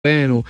bueno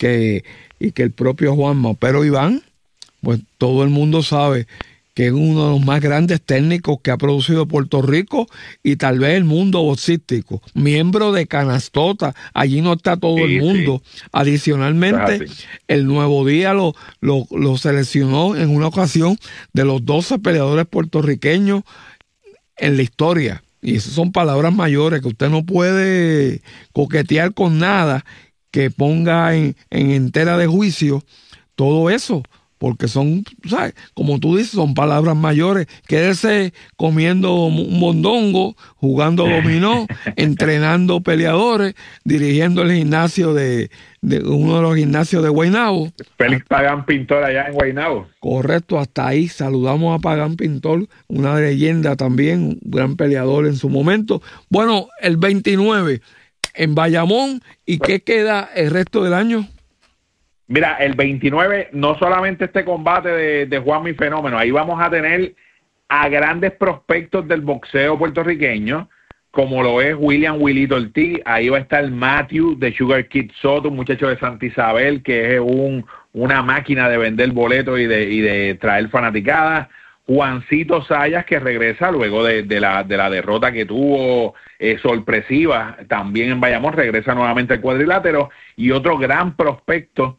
y que el propio Juanma. Pero Iván, pues todo el mundo sabe que es uno de los más grandes técnicos que ha producido Puerto Rico y tal vez el mundo boxístico. Miembro de Canastota, allí no está todo el mundo. Sí. Adicionalmente, el Nuevo Día lo seleccionó en una ocasión de los 12 peleadores puertorriqueños en la historia. Y esas son palabras mayores que usted no puede coquetear con nada que ponga en entera de juicio todo eso. Porque son, ¿sabes? Como tú dices, son palabras mayores. Quédese comiendo un mondongo, jugando dominó, entrenando peleadores, dirigiendo el gimnasio de uno de los gimnasios de Guaynabo. Félix Pagán Pintor allá en Guaynabo. Correcto, hasta ahí. Saludamos a Pagán Pintor, una leyenda también, un gran peleador en su momento. Bueno, el 29 en Bayamón. ¿Y qué queda el resto del año? Mira, el 29, no solamente este combate de Juanmi Fenómeno, ahí vamos a tener a grandes prospectos del boxeo puertorriqueño, como lo es William Wilito Ortiz. Ahí va a estar Matthew de Sugar Kid Soto, un muchacho de Santa Isabel, que es una máquina de vender boletos y de traer fanaticadas. Juancito Sayas, que regresa luego de la derrota que tuvo sorpresiva también en Bayamón, regresa nuevamente al cuadrilátero. Y otro gran prospecto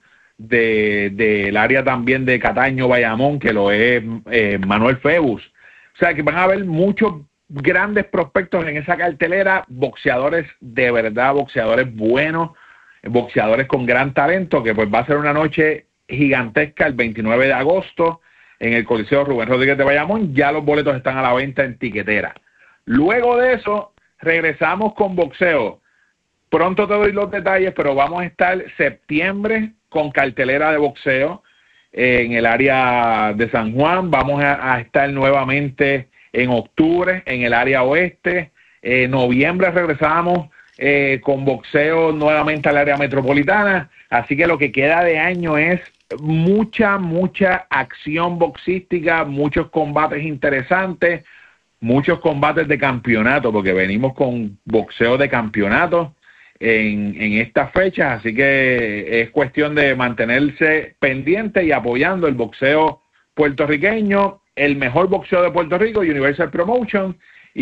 del área también de Cataño, Bayamón, que lo es Manuel Febus. O sea que van a haber muchos grandes prospectos en esa cartelera, boxeadores de verdad, boxeadores buenos, boxeadores con gran talento, que pues va a ser una noche gigantesca el 29 de agosto en el Coliseo Rubén Rodríguez de Bayamón. Ya los boletos están a la venta en tiquetera. Luego de eso regresamos con boxeo. Pronto te doy los detalles, pero vamos a estar septiembre con cartelera de boxeo en el área de San Juan. Vamos a estar nuevamente en octubre en el área oeste. Noviembre regresamos con boxeo nuevamente al área metropolitana. Así que lo que queda de año es mucha acción boxística, muchos combates interesantes, muchos combates de campeonato, porque venimos con boxeo de campeonato en estas fechas, así que es cuestión de mantenerse pendiente y apoyando el boxeo puertorriqueño, el mejor boxeo de Puerto Rico, Universal Promotion,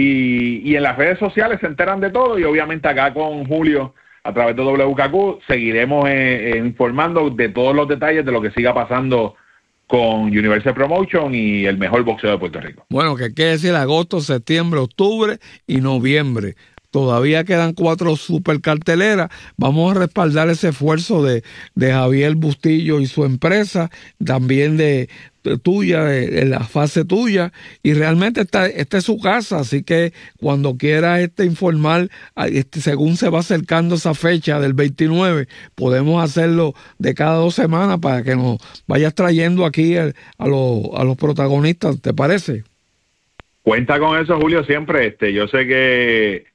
y en las redes sociales se enteran de todo, y obviamente acá con Julio a través de WKQ seguiremos informando de todos los detalles de lo que siga pasando con Universal Promotion y el mejor boxeo de Puerto Rico. Bueno, que quiere decir agosto, septiembre, octubre y noviembre. Todavía quedan 4 super carteleras. Vamos a respaldar ese esfuerzo de Javier Bustillo y su empresa, también de tuya, de la fase tuya, y realmente esta es su casa, así que cuando quiera informar, según se va acercando esa fecha del 29, podemos hacerlo de cada 2 semanas para que nos vayas trayendo aquí a los protagonistas, ¿te parece? Cuenta con eso, Julio, siempre. Yo sé que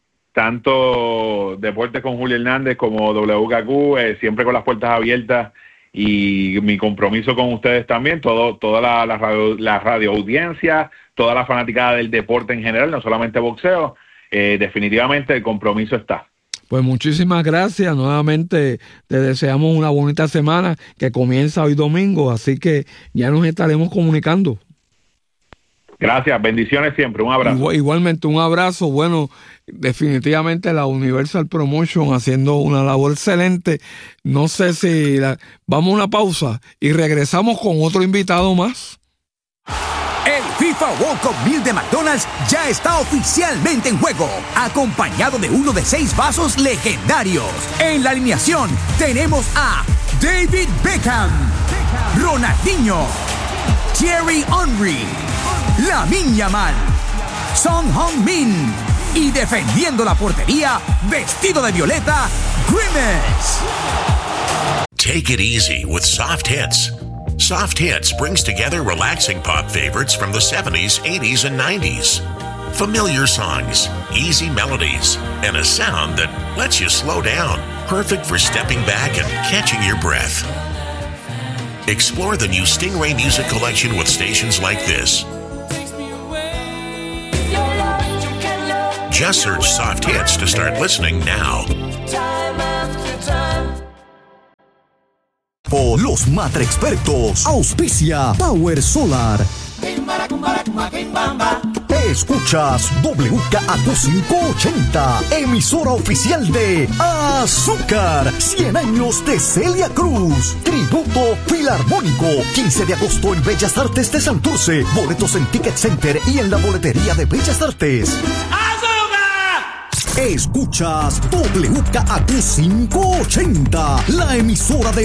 tanto Deportes con Julio Hernández como WKQ, siempre con las puertas abiertas, y mi compromiso con ustedes también, toda la radio audiencia, toda la fanaticada del deporte en general, no solamente boxeo, definitivamente el compromiso está. Pues muchísimas gracias, nuevamente te deseamos una bonita semana que comienza hoy domingo, así que ya nos estaremos comunicando. Gracias, bendiciones siempre, un abrazo. Igualmente, un abrazo. Bueno, definitivamente la Universal Promotion haciendo una labor excelente. No sé si vamos a una pausa y regresamos con otro invitado más. El FIFA World Cup Meal de McDonald's ya está oficialmente en juego, acompañado de uno de 6 vasos legendarios. En la alineación tenemos a David Beckham, Ronaldinho, Thierry Henry, Lamine Yamal, Son Heung-min, y defendiendo la portería, vestido de violeta, Grimace. Take it easy with Soft Hits. Soft Hits brings together relaxing pop favorites from the 70s, 80s, and 90s. Familiar songs, easy melodies, and a sound that lets you slow down. Perfect for stepping back and catching your breath. Explore the new Stingray Music Collection with stations like this. Just search Soft Hits to start listening now. los matre expertos. Auspicia Power Solar. Escuchas WKAQ 580, emisora oficial de Azúcar, 100 años de Celia Cruz, tributo filarmónico, 15 de agosto en Bellas Artes de Santurce, boletos en Ticket Center y en la boletería de Bellas Artes. ¡Azúcar! Escuchas WKAQ 580, la emisora de